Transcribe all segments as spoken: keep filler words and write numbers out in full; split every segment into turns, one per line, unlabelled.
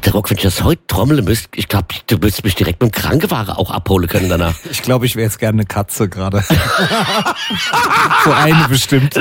Doktor Rock, wenn ich das heute trommeln müsste, ich glaube, du müsstest mich direkt mit dem Krankenwagen auch abholen können danach.
Ich glaube, ich wäre jetzt gerne eine Katze gerade. So eine bestimmt.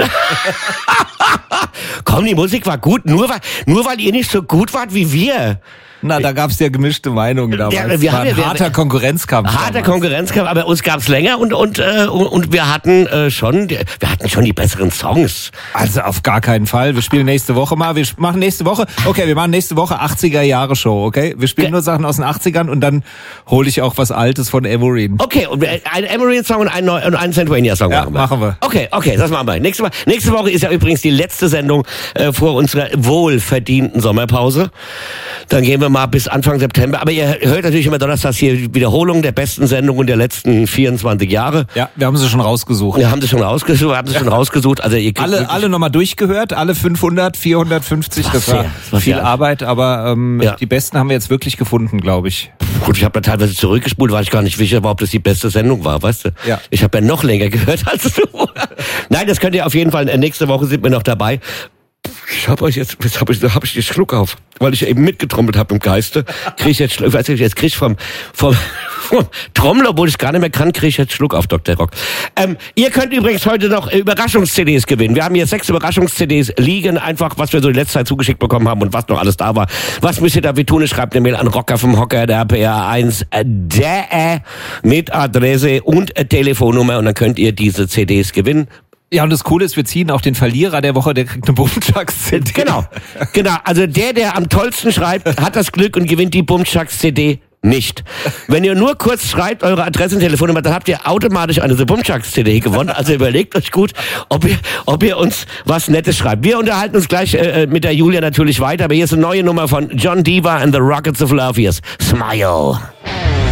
Komm, die Musik war gut, nur weil, nur weil ihr nicht so gut wart wie wir.
Na, da gab's ja gemischte Meinungen damals.
Ja, wir
war
haben
ein
ja-
harter Konkurrenzkampf.
Harter
damals.
Konkurrenzkampf, aber uns gab's länger und und äh, und, und wir hatten äh, schon, wir hatten schon die besseren Songs.
Also auf gar keinen Fall. Wir spielen nächste Woche mal. Wir machen nächste Woche, okay, wir machen nächste Woche achtziger Jahre Show, okay? Wir spielen
Ge-
nur Sachen aus den achtzigern und dann hole ich auch was Altes von Everine.
Okay, und wir- ein Emery-Song und einen, neu- und einen Centvania-Song
Ja,
machen wir.
machen wir.
Okay, okay, das machen wir. Nächste, Woche- nächste Woche ist ja übrigens die letzte Sendung äh, vor unserer wohlverdienten Sommerpause. Dann gehen wir mal bis Anfang September. Aber ihr hört natürlich immer donnerstags hier die Wiederholung der besten Sendungen der letzten vierundzwanzig Jahre.
Ja, wir haben sie schon rausgesucht.
Wir haben sie schon rausgesucht, wir haben sie schon rausgesucht. Also ihr kriegt
Alle,
wirklich-
alle nochmal durchgehört, alle fünfhundert, vierhundertfünfzig, das war,
fair, das war
viel
fair.
Arbeit, aber ähm,
Ja.
die besten haben wir jetzt wirklich gefunden, glaube ich.
Gut, ich habe da teilweise zurückgespult, war ich gar nicht sicher, ob das die beste Sendung war, weißt du?
Ja.
Ich habe ja noch länger gehört als du. Nein, das könnt ihr auf jeden Fall, äh, nächste Woche sind wir noch dabei. Ich habe euch jetzt, jetzt habe ich, hab ich den Schluck auf, weil ich eben mitgetrommelt habe im Geiste. Krieg ich jetzt, Schluck- ich weiß nicht, jetzt krieg ich vom, vom, vom Trommler, obwohl ich gar nicht mehr kann, krieg ich jetzt Schluck auf, Doktor Rock. Ähm, ihr könnt übrigens heute noch äh, Überraschungs-C Ds gewinnen. Wir haben hier sechs Überraschungs-C Ds liegen, einfach, was wir so die letzte Zeit zugeschickt bekommen haben und was noch alles da war. Was müsst ihr dafür tun? Schreibt eine Mail an Rocker vom Hocker, der P R eins, der mit Adresse und äh, Telefonnummer und dann könnt ihr diese C Ds gewinnen.
Ja, und das Coole ist, wir ziehen auch den Verlierer der Woche, der kriegt eine Bumchucks-C D.
Genau, genau. Also der, der am tollsten schreibt, hat das Glück und gewinnt die Bumchucks-C D nicht. Wenn ihr nur kurz schreibt, eure Adresse und Telefonnummer, dann habt ihr automatisch eine The Bumchucks-C D gewonnen. Also überlegt euch gut, ob ihr, ob ihr uns was Nettes schreibt. Wir unterhalten uns gleich äh, mit der Julia natürlich weiter, aber hier ist eine neue Nummer von John Diva and the Rockets of Love. Hier ist Smile.